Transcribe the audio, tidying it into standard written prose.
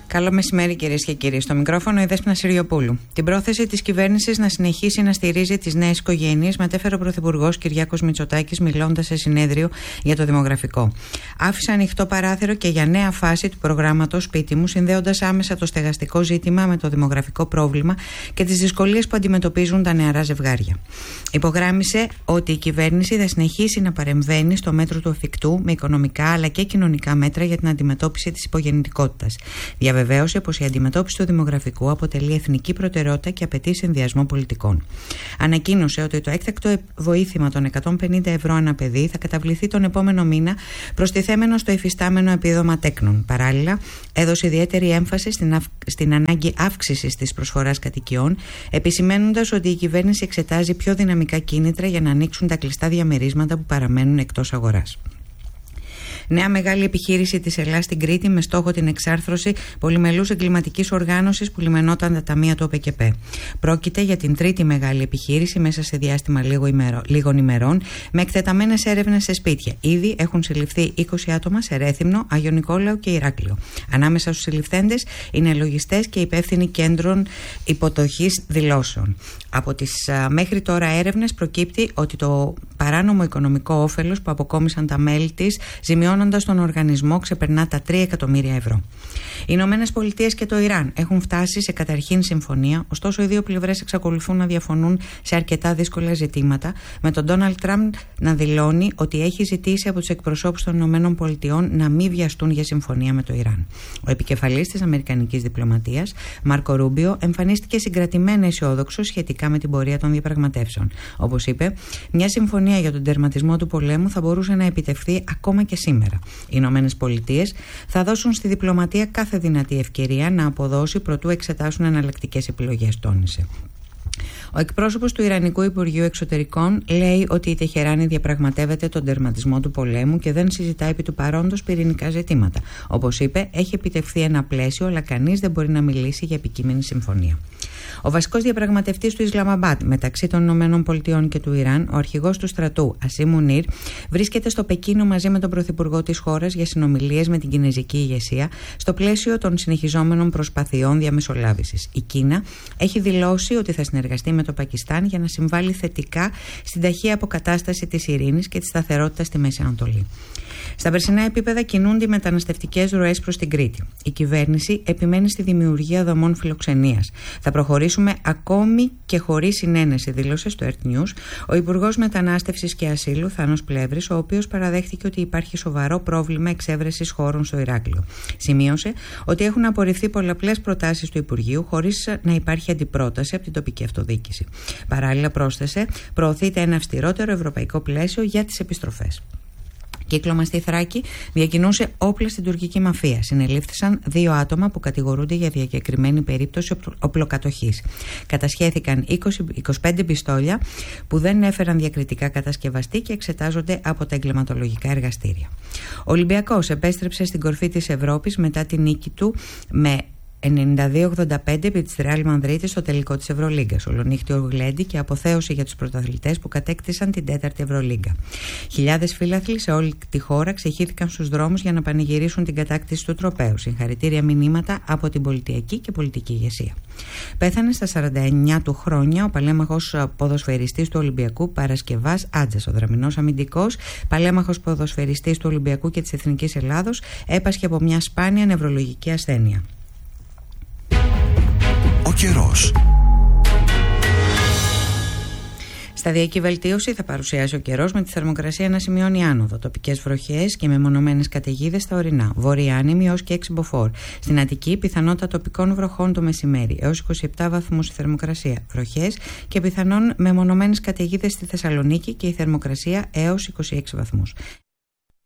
Καλό μεσημέρι, κυρίες και κύριοι. Στο μικρόφωνο η Δέσποινα Συριοπούλου. Την πρόθεση της κυβέρνησης να συνεχίσει να στηρίζει τις νέες οικογένειες μετέφερε ο Πρωθυπουργός Κυριάκος Μητσοτάκης μιλώντας σε συνέδριο για το δημογραφικό. Άφησε ανοιχτό παράθυρο και για νέα φάση του προγράμματος Σπίτι μου, συνδέοντας άμεσα το στεγαστικό ζήτημα με το δημογραφικό πρόβλημα και τις δυσκολίες που αντιμετωπίζουν τα νεαρά ζευγάρια. Υπογράμμισε ότι η κυβέρνηση θα συνεχίσει να παρεμβαίνει στο μέτρο του εφικτού με οικονομικά αλλά και κοινωνικά μέτρα για την αντιμετώπιση της υπογεννητικότητας. Διαβεβαίωσε πως η αντιμετώπιση του δημογραφικού αποτελεί εθνική προτεραιότητα και απαιτεί συνδυασμό πολιτικών. Ανακοίνωσε ότι το έκτακτο βοήθημα των 150 ευρώ ανά παιδί θα καταβληθεί τον επόμενο μήνα, προστιθέμενο στο υφιστάμενο επίδομα τέκνων. Παράλληλα, έδωσε ιδιαίτερη έμφαση στην ανάγκη αύξησης της προσφοράς κατοικιών, επισημαίνοντας ότι η κυβέρνηση εξετάζει πιο δυναμικά κίνητρα για να ανοίξουν τα κλειστά διαμερίσματα που παραμένουν εκτός αγοράς. Νέα μεγάλη επιχείρηση της Ελλάς στην Κρήτη με στόχο την εξάρθρωση πολυμελούς εγκληματικής οργάνωσης που λιμενόταν τα ταμεία του ΟΠΕΚΕΠΕ. Πρόκειται για την τρίτη μεγάλη επιχείρηση μέσα σε διάστημα λίγων ημερών, με εκτεταμένες έρευνες σε σπίτια. Ήδη έχουν συλληφθεί 20 άτομα σε Ρέθυμνο, Άγιο Νικόλαο και Ηράκλειο. Ανάμεσα στους συλληφθέντες είναι λογιστές και υπεύθυνοι κέντρων υποδοχής δηλώσεων. Από τις μέχρι τώρα έρευνες προκύπτει ότι το παράνομο οικονομικό όφελος που αποκόμισαν τα μέλη της, ζημιώνοντας τον οργανισμό, ξεπερνά τα 3 εκατομμύρια ευρώ. Οι Ηνωμένες Πολιτείες και το Ιράν έχουν φτάσει σε καταρχήν συμφωνία, ωστόσο οι δύο πλευρές εξακολουθούν να διαφωνούν σε αρκετά δύσκολα ζητήματα, με τον Ντόναλντ Τραμπ να δηλώνει ότι έχει ζητήσει από τους εκπροσώπους των Ηνωμένων Πολιτειών να μην βιαστούν για συμφωνία με το Ιράν. Ο επικεφαλής της αμερικανικής διπλωματίας, Μάρκο Ρούμπιο, εμφανίστηκε συγκρατημένα αισιόδοξος σχετικά με την πορεία των διαπραγματεύσεων. Όπως είπε, μια συμφωνία για τον τερματισμό του πολέμου θα μπορούσε να επιτευχθεί ακόμα και σήμερα. Οι Ηνωμένες Πολιτείες θα δώσουν στη διπλωματία κάθε δυνατή ευκαιρία να αποδώσει προτού εξετάσουν εναλλακτικές επιλογές, τόνισε. Ο εκπρόσωπος του Ιρανικού Υπουργείου Εξωτερικών λέει ότι η Τεχεράνη διαπραγματεύεται τον τερματισμό του πολέμου και δεν συζητά επί του παρόντος πυρηνικά ζητήματα. Όπως είπε, έχει επιτευχθεί ένα πλαίσιο, αλλά κανείς δεν μπορεί να μιλήσει για επικείμενη συμφωνία. Ο βασικός διαπραγματευτής του Ισλαμαμπάτ μεταξύ των ΗΠΑ και του Ιράν, ο αρχηγός του στρατού Ασίμ Μουνίρ, βρίσκεται στο Πεκίνο μαζί με τον πρωθυπουργό της χώρας για συνομιλίες με την κινεζική ηγεσία στο πλαίσιο των συνεχιζόμενων προσπαθειών διαμεσολάβησης. Η Κίνα έχει δηλώσει ότι θα συνεργαστεί με το Πακιστάν για να συμβάλλει θετικά στην ταχεία αποκατάσταση της ειρήνης και της σταθερότητας στη Μέση Ανατολή. Στα περσινά επίπεδα κινούνται οι μεταναστευτικές ροές προς την Κρήτη. Η κυβέρνηση επιμένει στη δημιουργία δομών φιλοξενίας. Θα προχωρήσουμε ακόμη και χωρίς συνένεση, δήλωσε στο Earth News ο Υπουργός Μετανάστευσης και Ασύλου Θάνος Πλεύρης, ο οποίος παραδέχτηκε ότι υπάρχει σοβαρό πρόβλημα εξέβρεσης χώρων στο Ηράκλειο. Σημείωσε ότι έχουν απορριφθεί πολλαπλές προτάσεις του Υπουργείου χωρίς να υπάρχει αντιπρόταση από την τοπική αυτοδιοίκηση. Παράλληλα, πρόσθεσε, προωθείται ένα αυστηρότερο ευρωπαϊκό πλαίσιο για τις επιστροφές. Κύκλωμα στη Θράκη διακινούσε όπλα στην τουρκική μαφία. Συνελήφθησαν 2 άτομα που κατηγορούνται για διακεκριμένη περίπτωση οπλοκατοχής. Κατασχέθηκαν 25 πιστόλια που δεν έφεραν διακριτικά κατασκευαστή και εξετάζονται από τα εγκληματολογικά εργαστήρια. Ο Ολυμπιακός επέστρεψε στην κορφή της Ευρώπης μετά την νίκη του με 92-85 επί της Ρεάλ Μανδρίτης στο τελικό της Ευρωλίγκας. Ολονύχτιο γλέντι και αποθέωση για τους πρωταθλητές που κατέκτησαν την 4η Ευρωλίγκα. Χιλιάδες φίλαθλοι σε όλη τη χώρα ξεχύθηκαν στους δρόμους για να πανηγυρίσουν την κατάκτηση του τροπαίου. Συγχαρητήρια μηνύματα από την πολιτιακή και πολιτική ηγεσία. Πέθανε στα 49 του χρόνια ο παλέμαχος ποδοσφαιριστής του Ολυμπιακού Παρασκευάς Άτζας. Ο δραμηνός αμυντικός, παλέμαχος ποδοσφαιριστής του Ολυμπιακού και της Εθνικής Ελλάδος, έπασχε από μια σπάνια νευρολογική ασθένεια. Ο καιρός. Σταδιακή βελτίωση θα παρουσιάσει ο καιρός, με τη θερμοκρασία να σημειώνει άνοδο. Τοπικές βροχές και μεμονωμένες καταιγίδες στα ορεινά. Βόρεια άνεμη έως και 6 μποφόρ. Στην Αττική, πιθανότητα τοπικών βροχών το μεσημέρι έως 27 βαθμούς η θερμοκρασία. Βροχές και πιθανόν μεμονωμένες καταιγίδες στη Θεσσαλονίκη και η θερμοκρασία έως 26 βαθμούς.